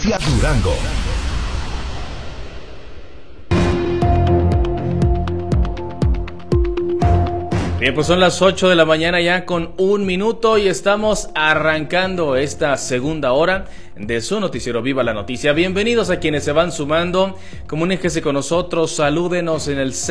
Noticia Durango. Bien, pues son las 8 de la mañana ya con 1 minuto y estamos arrancando esta segunda hora de su noticiero Viva la Noticia. Bienvenidos a quienes se van sumando, comuníquese con nosotros, salúdenos en el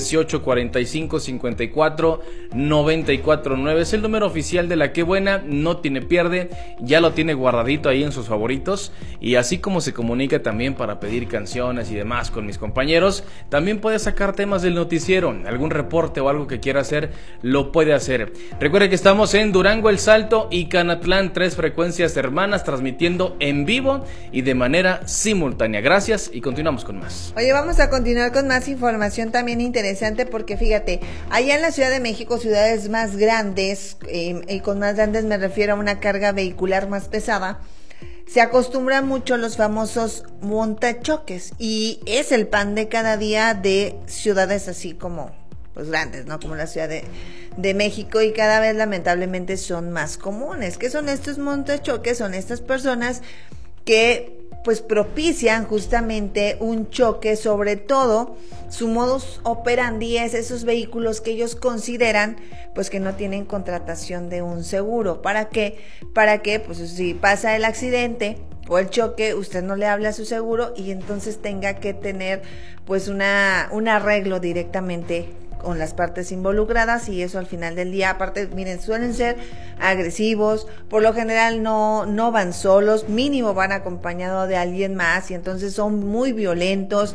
618-4554-949, es el número oficial de La Qué Buena, no tiene pierde, ya lo tiene guardadito ahí en sus favoritos, y así como se comunica también para pedir canciones y demás con mis compañeros, también puede sacar temas del noticiero, algún reporte o algo que quiera hacer, lo puede hacer. Recuerde que estamos en Durango, El Salto y Canatlán, 3 frecuencias hermanas, transmitiendo en vivo y de manera simultánea. Gracias y continuamos con más. Oye, vamos a continuar con más información también interesante porque fíjate, allá en la Ciudad de México, ciudades más grandes, y con más grandes me refiero a una carga vehicular más pesada, se acostumbran mucho los famosos montachoques y es el pan de cada día de ciudades así como pues grandes, ¿no? Como la Ciudad de México, y cada vez lamentablemente son más comunes. ¿Qué son estos montachoques? Son estas personas que pues propician justamente un choque, sobre todo su modus operandi es esos vehículos que ellos consideran pues que no tienen contratación de un seguro. ¿Para qué? Para que pues si pasa el accidente o el choque, usted no le habla a su seguro y entonces tenga que tener pues un arreglo directamente con las partes involucradas, y eso al final del día, aparte, miren, suelen ser agresivos, por lo general no van solos, mínimo van acompañados de alguien más, y entonces son muy violentos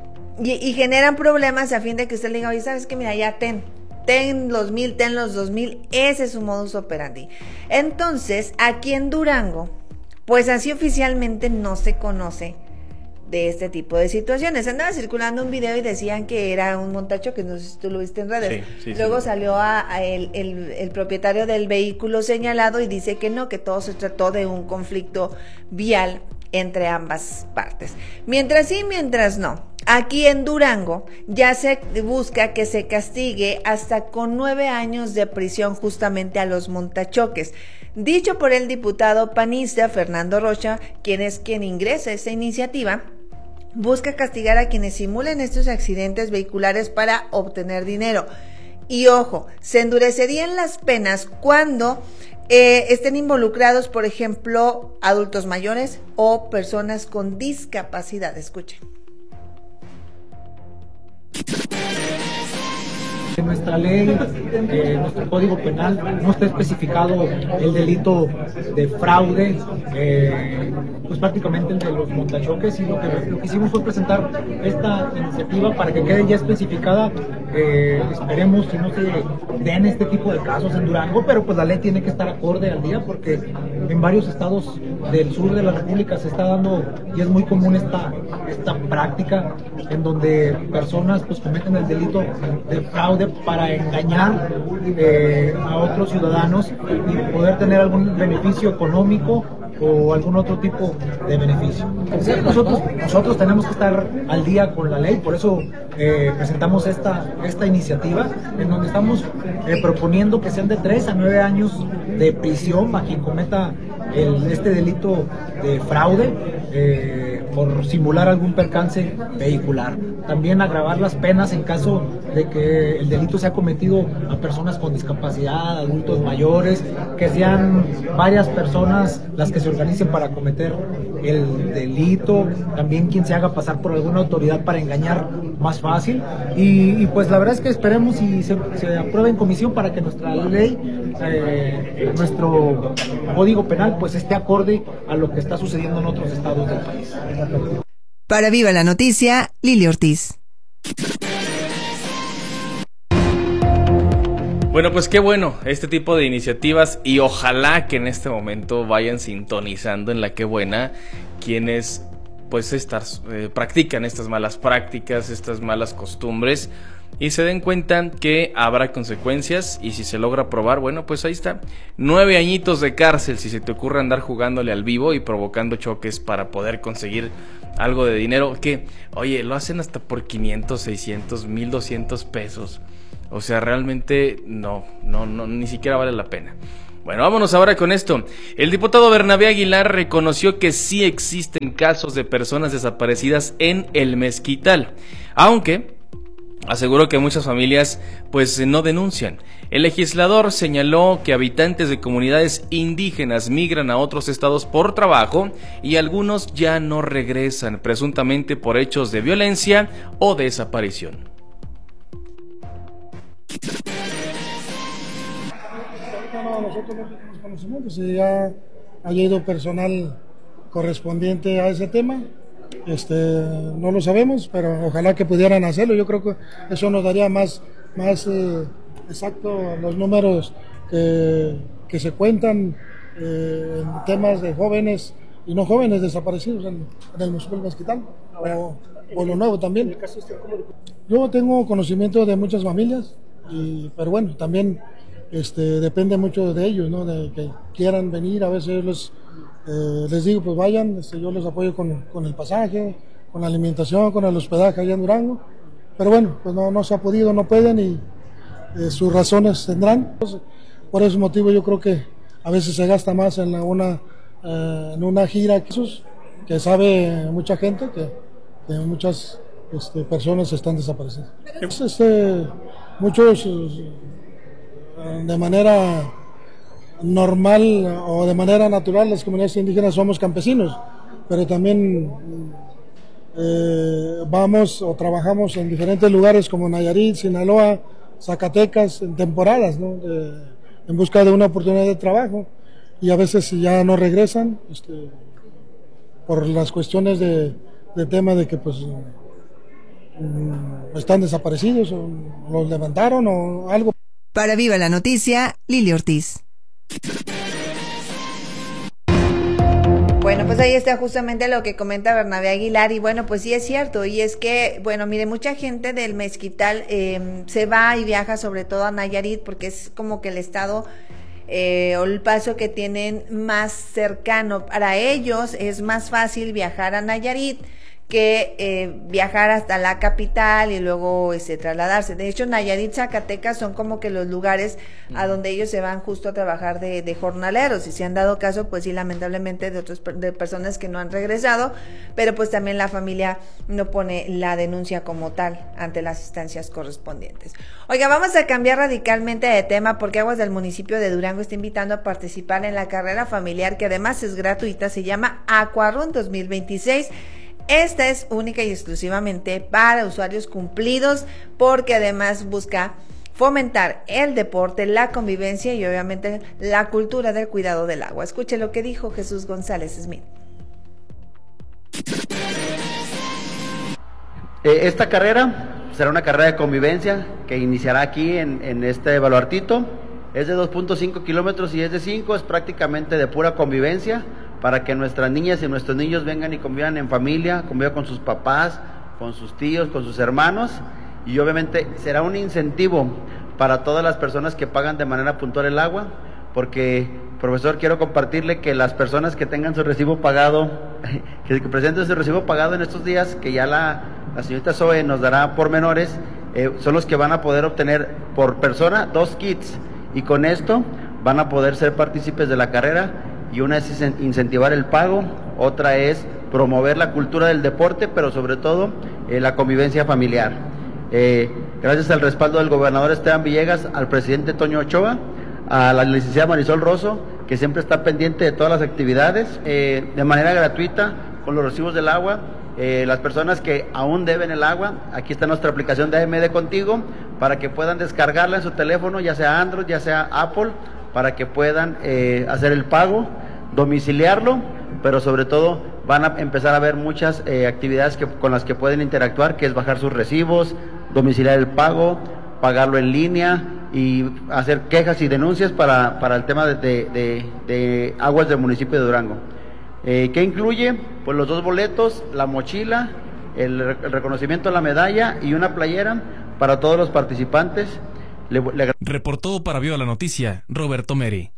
y generan problemas a fin de que usted le diga, oye, ¿sabes qué? Mira, ya ten los 1000, ten los 2000, ese es su modus operandi. Entonces, aquí en Durango, pues así oficialmente no se conoce de este tipo de situaciones. Andaba circulando un video y decían que era un montachoque, no sé si tú lo viste en redes. Sí, Luego sí. Salió el propietario del vehículo señalado y dice que no, que todo se trató de un conflicto vial entre ambas partes. Mientras sí, mientras no. Aquí en Durango ya se busca que se castigue hasta con 9 años de prisión justamente a los montachoques. Dicho por el diputado panista Fernando Rocha, quien ingresa esa iniciativa, busca castigar a quienes simulen estos accidentes vehiculares para obtener dinero. Y ojo, se endurecerían las penas cuando estén involucrados, por ejemplo, adultos mayores o personas con discapacidad. Escuchen. En nuestra ley, nuestro código penal, no está especificado el delito de fraude, pues prácticamente el de los montachoques, y lo que hicimos fue presentar esta iniciativa para que quede ya especificada. Esperemos que no se den este tipo de casos en Durango, pero pues la ley tiene que estar acorde al día, porque en varios estados del sur de la República se está dando, y es muy común esta práctica, en donde personas pues cometen el delito de fraude para engañar a otros ciudadanos y poder tener algún beneficio económico o algún otro tipo de beneficio. Sí, nosotros tenemos que estar al día con la ley, por eso presentamos esta iniciativa, en donde estamos proponiendo que sean de 3 a 9 años de prisión a quien cometa este delito de fraude por simular algún percance vehicular. También agravar las penas en caso de que el delito sea cometido a personas con discapacidad, adultos mayores, que sean varias personas las que se organicen para cometer el delito, también quien se haga pasar por alguna autoridad para engañar más fácil, y pues la verdad es que esperemos y se apruebe en comisión para que nuestra ley, nuestro código penal pues esté acorde a lo que está sucediendo en otros estados del país. Para Viva la Noticia, Lili Ortiz. Bueno, pues qué bueno este tipo de iniciativas, y ojalá que en este momento vayan sintonizando en La Qué Buena quienes pues practican estas malas prácticas, estas malas costumbres, y se den cuenta que habrá consecuencias, y si se logra probar, bueno, pues ahí está, 9 añitos de cárcel si se te ocurre andar jugándole al vivo y provocando choques para poder conseguir algo de dinero, que, oye, lo hacen hasta por 500, 600, 1200 pesos, o sea, realmente no, ni siquiera vale la pena. Bueno, vámonos ahora con esto. El diputado Bernabé Aguilar reconoció que sí existen casos de personas desaparecidas en el Mezquital, aunque aseguró que muchas familias pues no denuncian. El legislador señaló que habitantes de comunidades indígenas migran a otros estados por trabajo y algunos ya no regresan, presuntamente por hechos de violencia o desaparición. No, nosotros no tenemos conocimiento, si ya haya ido personal correspondiente a ese tema, no lo sabemos, pero ojalá que pudieran hacerlo. Yo creo que eso nos daría más exacto los números que se cuentan en temas de jóvenes y no jóvenes desaparecidos en el municipio del Mezquital o lo nuevo también. Yo tengo conocimiento de muchas familias, pero bueno, también depende mucho de ellos, ¿no? De que quieran venir. A veces les digo, pues vayan, yo les apoyo con el pasaje, con la alimentación, con el hospedaje allá en Durango, pero bueno, pues no se ha podido, no pueden y sus razones tendrán. Entonces, por ese motivo yo creo que a veces se gasta más en una gira que sabe mucha gente que muchas personas están desaparecidas. Muchos de manera normal o de manera natural, las comunidades indígenas somos campesinos, pero también vamos o trabajamos en diferentes lugares como Nayarit, Sinaloa, Zacatecas, en temporadas, ¿no? En busca de una oportunidad de trabajo, y a veces ya no regresan por las cuestiones de tema de que pues están desaparecidos o los levantaron o algo. Para Viva la Noticia, Lili Ortiz. Bueno, pues ahí está justamente lo que comenta Bernabé Aguilar, y bueno, pues sí es cierto, y es que, bueno, mire, mucha gente del Mezquital se va y viaja sobre todo a Nayarit, porque es como que el estado o el paso que tienen más cercano. Para ellos es más fácil viajar a Nayarit que viajar hasta la capital y luego trasladarse. De hecho, Nayarit, Zacatecas son como que los lugares a donde ellos se van justo a trabajar de jornaleros, y si han dado caso, pues sí, lamentablemente de personas que no han regresado, pero pues también la familia no pone la denuncia como tal ante las instancias correspondientes. Oiga, vamos a cambiar radicalmente de tema, porque Aguas del municipio de Durango está invitando a participar en la carrera familiar, que además es gratuita, se llama Aquarun 2026. Esta es única y exclusivamente para usuarios cumplidos, porque además busca fomentar el deporte, la convivencia y obviamente la cultura del cuidado del agua. Escuche lo que dijo Jesús González Smith. Esta carrera será una carrera de convivencia que iniciará aquí en este baluartito. Es de 2.5 kilómetros y es de 5, es prácticamente de pura convivencia, para que nuestras niñas y nuestros niños vengan y convivan en familia, convivan con sus papás, con sus tíos, con sus hermanos, y obviamente será un incentivo para todas las personas que pagan de manera puntual el agua, porque, profesor, quiero compartirle que las personas que tengan su recibo pagado, que presenten su recibo pagado en estos días, que ya la señorita Zoe nos dará pormenores, son los que van a poder obtener por persona 2 kits, y con esto van a poder ser partícipes de la carrera. Y una es incentivar el pago, otra es promover la cultura del deporte, pero sobre todo la convivencia familiar. Gracias al respaldo del gobernador Esteban Villegas, al presidente Toño Ochoa, a la licenciada Marisol Rosso, que siempre está pendiente de todas las actividades, de manera gratuita, con los recibos del agua. Las personas que aún deben el agua, aquí está nuestra aplicación de AMD Contigo, para que puedan descargarla en su teléfono, ya sea Android, ya sea Apple, para que puedan hacer el pago, domiciliarlo, pero sobre todo van a empezar a ver muchas actividades con las que pueden interactuar, que es bajar sus recibos, domiciliar el pago, pagarlo en línea y hacer quejas y denuncias para el tema de aguas del municipio de Durango. ¿Qué incluye? Pues los 2 boletos, la mochila, el reconocimiento de la medalla y una playera para todos los participantes. Reportó para Viva la Noticia, Roberto Meri.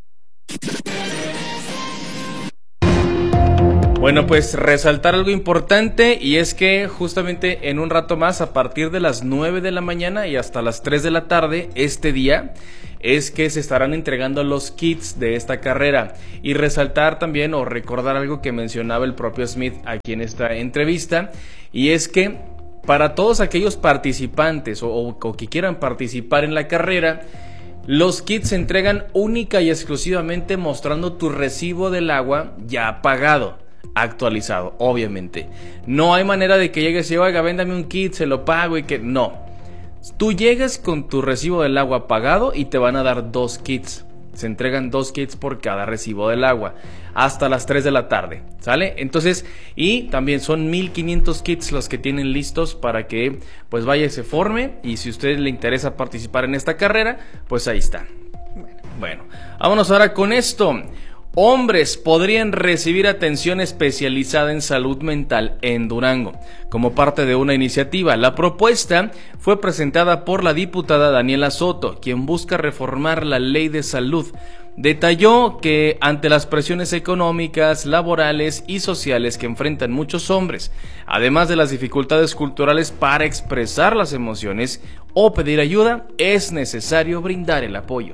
Bueno, pues resaltar algo importante, y es que justamente en un rato más, a partir de las 9 de la mañana y hasta las 3 de la tarde, este día, es que se estarán entregando los kits de esta carrera. Y resaltar también o recordar algo que mencionaba el propio Smith aquí en esta entrevista, y es que para todos aquellos participantes o que quieran participar en la carrera, los kits se entregan única y exclusivamente mostrando tu recibo del agua ya pagado, actualizado, obviamente. No hay manera de que llegues y oiga, véndame un kit, se lo pago y que no. Tú llegas con tu recibo del agua pagado y te van a dar 2 kits. Se entregan 2 kits por cada recibo del agua hasta las 3 de la tarde, ¿sale? Entonces, y también son 1500 kits los que tienen listos para que pues vaya y se forme, y si a usted le interesa participar en esta carrera, pues ahí está. Bueno, vámonos ahora con esto. Hombres podrían recibir atención especializada en salud mental en Durango, como parte de una iniciativa. La propuesta fue presentada por la diputada Daniela Soto, quien busca reformar la ley de salud. Detalló que ante las presiones económicas, laborales y sociales que enfrentan muchos hombres, además de las dificultades culturales para expresar las emociones o pedir ayuda, es necesario brindar el apoyo.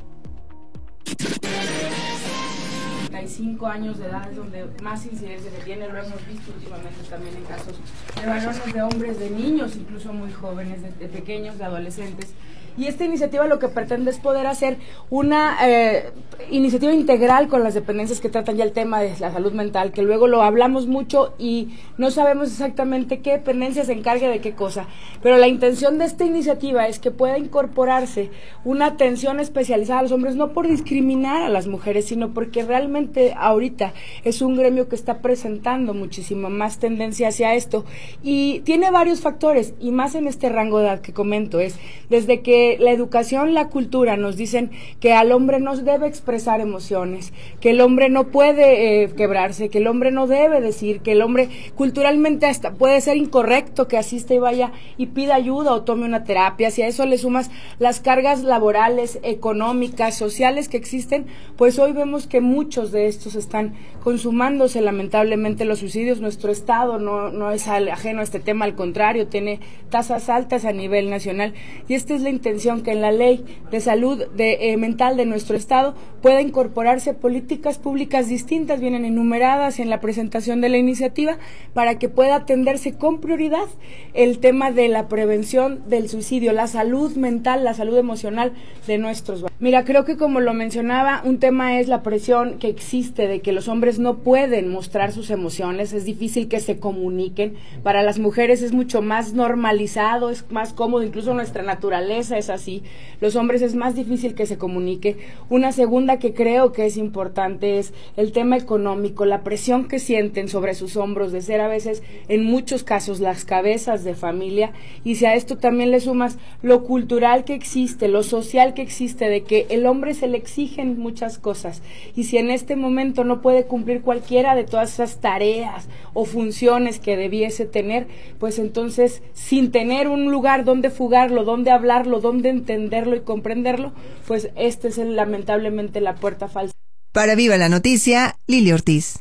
5 años de edad es donde más incidencia se tiene, lo hemos visto últimamente también en casos de varones, de hombres, de niños, incluso muy jóvenes, de pequeños, de adolescentes. Y esta iniciativa lo que pretende es poder hacer una iniciativa integral con las dependencias que tratan ya el tema de la salud mental, que luego lo hablamos mucho y no sabemos exactamente qué dependencia se encargue de qué cosa. Pero la intención de esta iniciativa es que pueda incorporarse una atención especializada a los hombres, no por discriminar a las mujeres, sino porque realmente ahorita es un gremio que está presentando muchísima más tendencia hacia esto y tiene varios factores, y más en este rango de edad que comento, es desde que la educación, la cultura nos dicen que al hombre no debe expresar emociones, que el hombre no puede quebrarse, que el hombre no debe decir, que el hombre culturalmente hasta puede ser incorrecto que asista y vaya y pida ayuda o tome una terapia. Si a eso le sumas las cargas laborales, económicas, sociales que existen, pues hoy vemos que muchos de estos están consumándose lamentablemente los suicidios. Nuestro estado no es ajeno a este tema, al contrario, tiene tasas altas a nivel nacional, y esta es la intención, que en la ley de salud mental de nuestro estado pueda incorporarse políticas públicas distintas, vienen enumeradas en la presentación de la iniciativa, para que pueda atenderse con prioridad el tema de la prevención del suicidio, la salud mental, la salud emocional de nuestros. Mira, creo que como lo mencionaba, un tema es la presión que existe de que los hombres no pueden mostrar sus emociones, es difícil que se comuniquen. Para las mujeres es mucho más normalizado, es más cómodo, incluso nuestra naturaleza es así. Los hombres es más difícil que se comunique. Una segunda que creo que es importante es el tema económico, la presión que sienten sobre sus hombros de ser a veces, en muchos casos, las cabezas de familia, y si a esto también le sumas lo cultural que existe, lo social que existe, de que el hombre se le exigen muchas cosas, y si en este momento no puede cumplir cualquiera de todas esas tareas o funciones que debiese tener, pues entonces, sin tener un lugar donde fugarlo, donde hablarlo, donde entenderlo y comprenderlo, pues esta es lamentablemente la puerta falsa. Para Viva la Noticia, Lili Ortiz.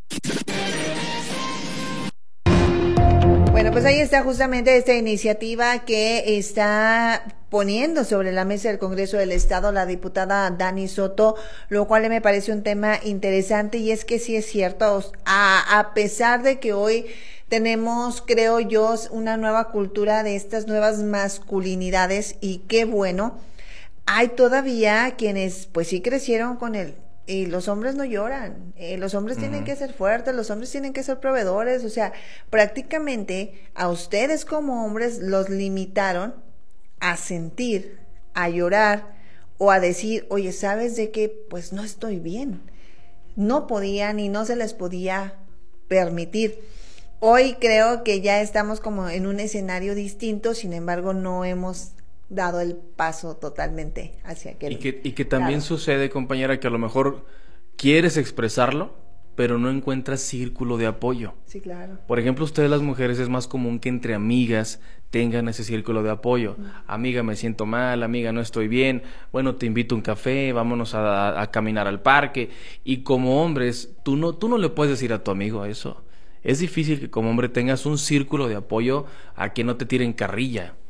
Bueno, pues ahí está justamente esta iniciativa que está poniendo sobre la mesa del Congreso del Estado la diputada Dani Soto, lo cual me parece un tema interesante, y es que sí es cierto, a pesar de que hoy tenemos, creo yo, una nueva cultura de estas nuevas masculinidades, y qué bueno, hay todavía quienes pues sí crecieron con él. Y los hombres no lloran, los hombres tienen que ser fuertes, los hombres tienen que ser proveedores, o sea, prácticamente a ustedes como hombres los limitaron a sentir, a llorar o a decir, oye, ¿sabes de qué? Pues no estoy bien. No podían y no se les podía permitir. Hoy creo que ya estamos como en un escenario distinto, sin embargo no hemos dado el paso totalmente hacia aquel y que también sucede, compañera, que a lo mejor quieres expresarlo, pero no encuentras círculo de apoyo. Sí, claro. Por ejemplo, ustedes las mujeres es más común que entre amigas tengan ese círculo de apoyo. Amiga, me siento mal, amiga, no estoy bien, bueno, te invito a un café, vámonos a caminar al parque. Y como hombres, tú no le puedes decir a tu amigo eso. Es difícil que como hombre tengas un círculo de apoyo a que no te tiren carrilla.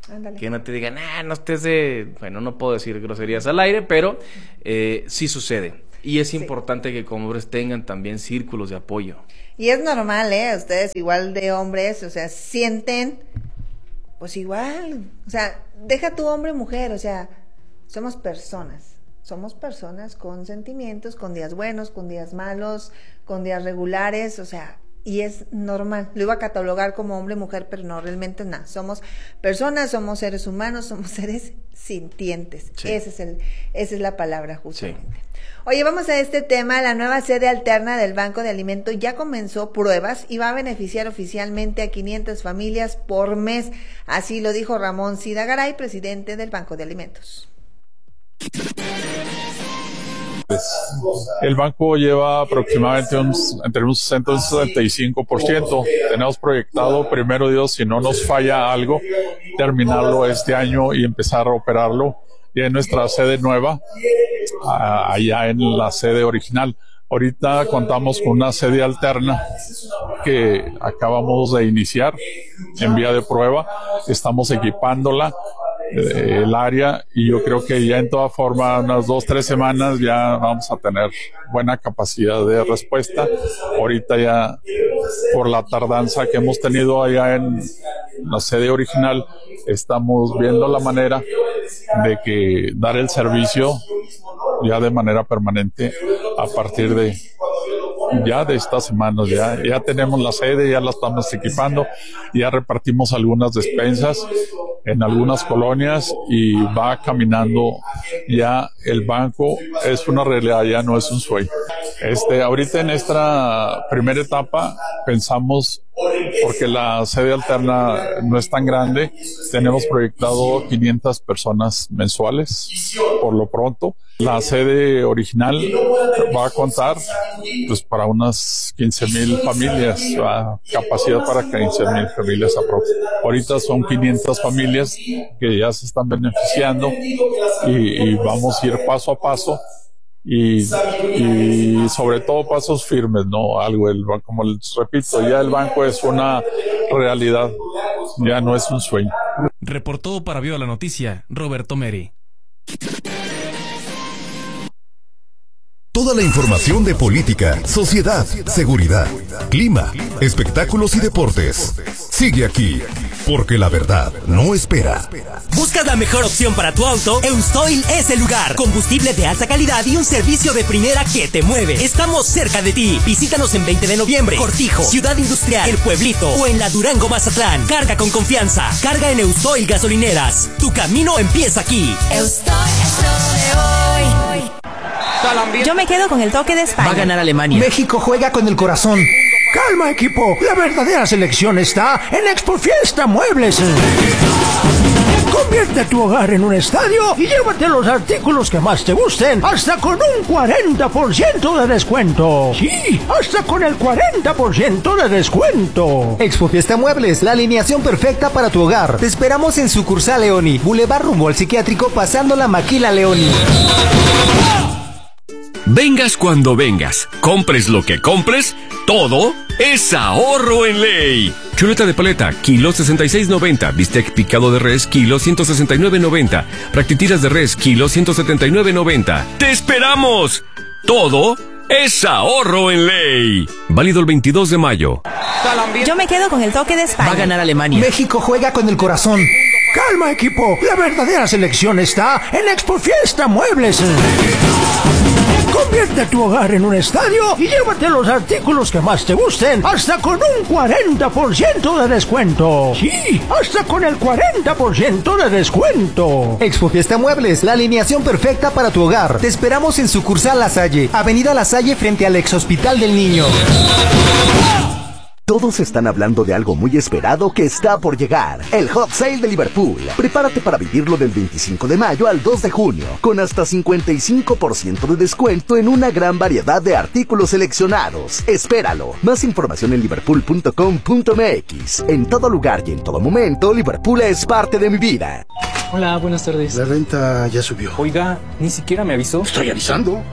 Ándale. Que no te digan, no estés de... Bueno, no puedo decir groserías al aire, pero sí sucede. Y es importante que como hombres tengan también círculos de apoyo. Y es normal, ustedes igual de hombres, o sea, sienten, pues igual, o sea, deja tu hombre mujer, o sea, somos personas con sentimientos, con días buenos, con días malos, con días regulares, o sea, y es normal. Lo iba a catalogar como hombre mujer, pero no, realmente nada. Somos personas, somos seres humanos, somos seres sintientes. Sí. Esa es la palabra justamente. Sí. Oye, vamos a este tema. La nueva sede alterna del Banco de Alimentos ya comenzó pruebas y va a beneficiar oficialmente a 500 familias por mes. Así lo dijo Ramón Sidagaray, presidente del Banco de Alimentos. El banco lleva aproximadamente entre un 60 y un 75%. Tenemos proyectado, primero Dios, si no nos falla algo, terminarlo este año y empezar a operarlo ya en nuestra sede nueva, allá en la sede original. Ahorita contamos con una sede alterna que acabamos de iniciar en vía de prueba. Estamos equipándola, el área, y yo creo que ya en toda forma unas 2-3 semanas ya vamos a tener buena capacidad de respuesta. Ahorita ya por la tardanza que hemos tenido allá en la sede original, estamos viendo la manera de que dar el servicio ya de manera permanente a partir de estas semanas. Ya tenemos la sede, ya la estamos equipando, ya repartimos algunas despensas en algunas colonias y va caminando ya el banco. Es una realidad, ya no es un sueño. Ahorita en esta primera etapa pensamos, porque la sede alterna no es tan grande, tenemos proyectado 500 personas mensuales por lo pronto. La sede original va a contar pues para unas 15,000 familias, capacidad para 15,000 familias aproximadamente. Ahorita son 500 familias que ya se están beneficiando y vamos a ir paso a paso y sobre todo pasos firmes, ¿no? Como les repito, ya el banco es una realidad, ya no es un sueño. Reportó para Viva la Noticia, Roberto Meri. Toda la información de política, sociedad, seguridad, clima, espectáculos y deportes. Sigue aquí, porque la verdad no espera. ¿Buscas la mejor opción para tu auto? Eustoil es el lugar. Combustible de alta calidad y un servicio de primera que te mueve. Estamos cerca de ti. Visítanos en 20 de noviembre, Cortijo, Ciudad Industrial, El Pueblito o en la Durango Mazatlán. Carga con confianza. Carga en Eustoil Gasolineras. Tu camino empieza aquí. Eustoil es lo de hoy. Yo me quedo con el toque de España. Va a ganar Alemania. México juega con el corazón. Calma, equipo. La verdadera selección está en Expo Fiesta Muebles. Convierte tu hogar en un estadio y llévate los artículos que más te gusten, hasta con un 40% de descuento. Sí, hasta con el 40% de descuento. Expo Fiesta Muebles, la alineación perfecta para tu hogar. Te esperamos en sucursal Leoni, Boulevard rumbo al psiquiátrico, pasando la Maquila Leoni. Vengas cuando vengas, compres lo que compres, todo es ahorro en ley. Chuleta de paleta, kilo 66.90. Bistec picado de res, kilo 169.90. Practitiras de res, kilo 179.90. ¡Te esperamos! Todo es ahorro en ley. Válido el 22 de mayo. Yo me quedo con el toque de España. Va a ganar Alemania. México juega con el corazón. Calma, equipo. La verdadera selección está en Expo Fiesta Muebles. Convierte tu hogar en un estadio y llévate los artículos que más te gusten, hasta con un 40% de descuento. Sí, hasta con el 40% de descuento. Expo Fiesta Muebles, la alineación perfecta para tu hogar. Te esperamos en sucursal La Salle, Avenida La Salle frente al Ex Hospital del Niño. Todos están hablando de algo muy esperado que está por llegar, el Hot Sale de Liverpool. Prepárate para vivirlo del 25 de mayo al 2 de junio, con hasta 55% de descuento en una gran variedad de artículos seleccionados. Espéralo. Más información en liverpool.com.mx. En todo lugar y en todo momento, Liverpool es parte de mi vida. Hola, buenas tardes. La renta ya subió. Oiga, ni siquiera me avisó. Estoy avisando.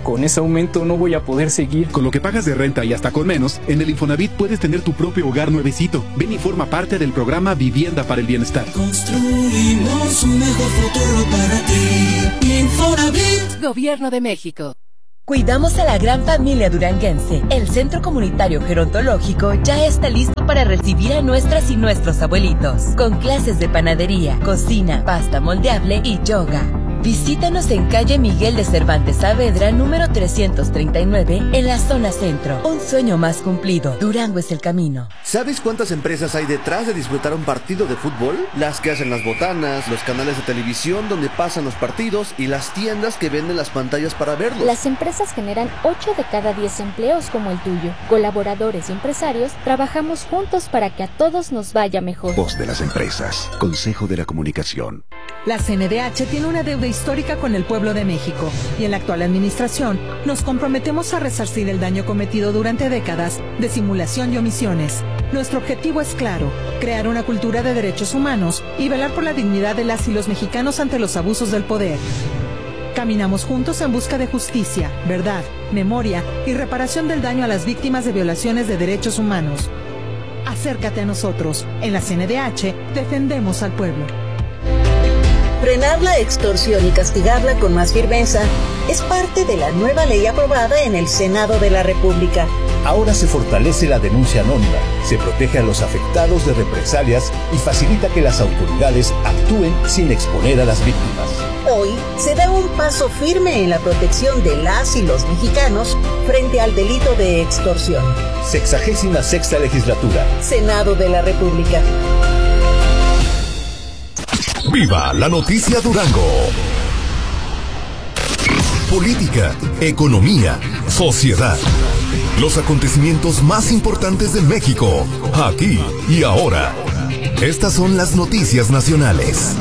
Con ese aumento no voy a poder seguir. Con lo que pagas de renta y hasta con menos, en el Infonavit puedes tener tu propio hogar nuevecito. Ven y forma parte del programa Vivienda para el Bienestar. Construimos un mejor futuro para ti. Infonavit. Gobierno de México. Cuidamos a la gran familia duranguense. El Centro Comunitario Gerontológico ya está listo para recibir a nuestras y nuestros abuelitos, con clases de panadería, cocina, pasta moldeable y yoga. Visítanos en calle Miguel de Cervantes Saavedra, número 339, en la zona centro. Un sueño más cumplido. Durango es el camino. ¿Sabes cuántas empresas hay detrás de disfrutar un partido de fútbol? Las que hacen las botanas, los canales de televisión donde pasan los partidos y las tiendas que venden las pantallas para verlos. Las empresas generan 8 de cada 10 empleos como el tuyo. Colaboradores y empresarios trabajamos juntos para que a todos nos vaya mejor. Voz de las empresas. Consejo de la Comunicación. La CNDH tiene una deuda histórica con el pueblo de México y en la actual administración nos comprometemos a resarcir el daño cometido durante décadas de simulación y omisiones. Nuestro objetivo es claro: crear una cultura de derechos humanos y velar por la dignidad de las y los mexicanos ante los abusos del poder. Caminamos juntos en busca de justicia, verdad, memoria y reparación del daño a las víctimas de violaciones de derechos humanos. Acércate a nosotros. En la CNDH defendemos al pueblo. Frenar la extorsión y castigarla con más firmeza es parte de la nueva ley aprobada en el Senado de la República. Ahora se fortalece la denuncia anónima, se protege a los afectados de represalias y facilita que las autoridades actúen sin exponer a las víctimas. Hoy se da un paso firme en la protección de las y los mexicanos frente al delito de extorsión. 66ª Legislatura. Senado de la República. ¡Viva la noticia Durango! Política, economía, sociedad. Los acontecimientos más importantes de México, aquí y ahora. Estas son las noticias nacionales.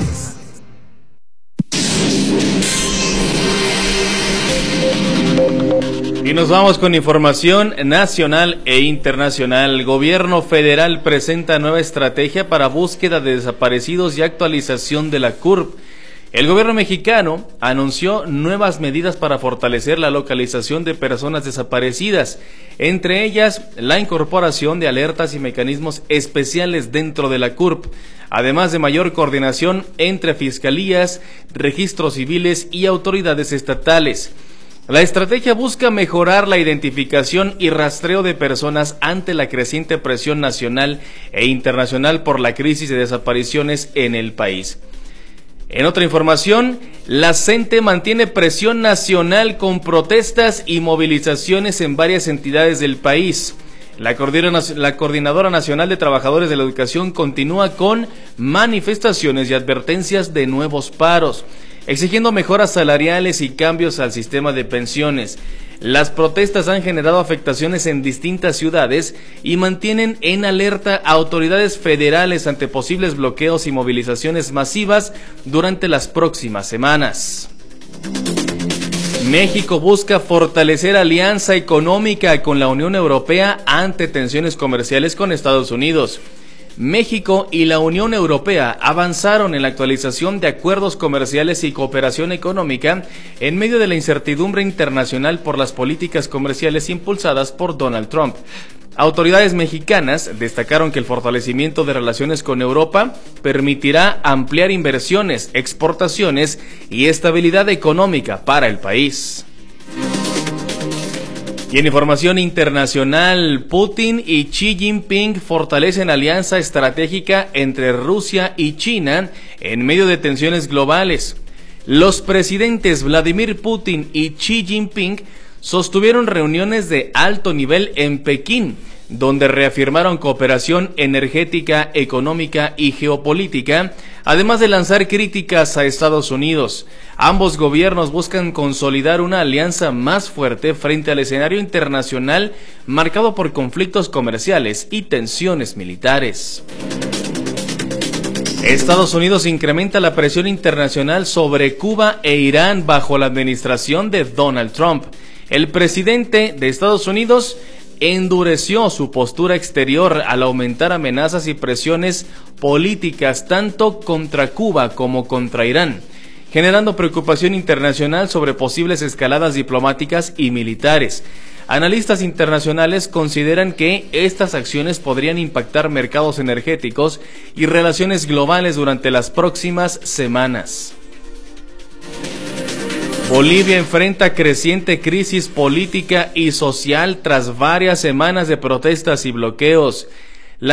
Y nos vamos con información nacional e internacional. El gobierno federal presenta nueva estrategia para búsqueda de desaparecidos y actualización de la CURP. El gobierno mexicano anunció nuevas medidas para fortalecer la localización de personas desaparecidas, entre ellas la incorporación de alertas y mecanismos especiales dentro de la CURP, además de mayor coordinación entre fiscalías, registros civiles y autoridades estatales. La estrategia busca mejorar la identificación y rastreo de personas ante la creciente presión nacional e internacional por la crisis de desapariciones en el país. En otra información, la CENTE mantiene presión nacional con protestas y movilizaciones en varias entidades del país. La Coordinadora Nacional de Trabajadores de la Educación continúa con manifestaciones y advertencias de nuevos paros, exigiendo mejoras salariales y cambios al sistema de pensiones. Las protestas han generado afectaciones en distintas ciudades y mantienen en alerta a autoridades federales ante posibles bloqueos y movilizaciones masivas durante las próximas semanas. México busca fortalecer alianza económica con la Unión Europea ante tensiones comerciales con Estados Unidos. México y la Unión Europea avanzaron en la actualización de acuerdos comerciales y cooperación económica en medio de la incertidumbre internacional por las políticas comerciales impulsadas por Donald Trump. Autoridades mexicanas destacaron que el fortalecimiento de relaciones con Europa permitirá ampliar inversiones, exportaciones y estabilidad económica para el país. Y en información internacional, Putin y Xi Jinping fortalecen alianza estratégica entre Rusia y China en medio de tensiones globales. Los presidentes Vladimir Putin y Xi Jinping sostuvieron reuniones de alto nivel en Pekín, donde reafirmaron cooperación energética, económica y geopolítica, además de lanzar críticas a Estados Unidos. Ambos gobiernos buscan consolidar una alianza más fuerte frente al escenario internacional marcado por conflictos comerciales y tensiones militares. Estados Unidos incrementa la presión internacional sobre Cuba e Irán bajo la administración de Donald Trump. El presidente de Estados Unidos endureció su postura exterior al aumentar amenazas y presiones políticas tanto contra Cuba como contra Irán. generando preocupación internacional sobre posibles escaladas diplomáticas y militares. Analistas internacionales consideran que estas acciones podrían impactar mercados energéticos y relaciones globales durante las próximas semanas. Bolivia enfrenta creciente crisis política y social tras varias semanas de protestas y bloqueos.